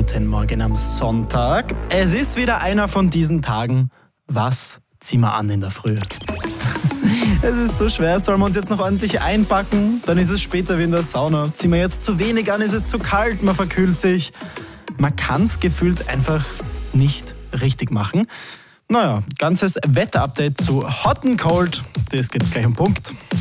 Guten Morgen am Sonntag. Es ist wieder einer von diesen Tagen. Was ziehen wir an in der Früh? Es ist so schwer. Sollen wir uns jetzt noch ordentlich einpacken? Dann ist es später wie in der Sauna. Ziehen wir jetzt zu wenig an, ist es zu kalt, man verkühlt sich. Man kann es gefühlt einfach nicht richtig machen. Naja, ganzes Wetterupdate zu Hot and Cold, das gibt's gleich am Punkt.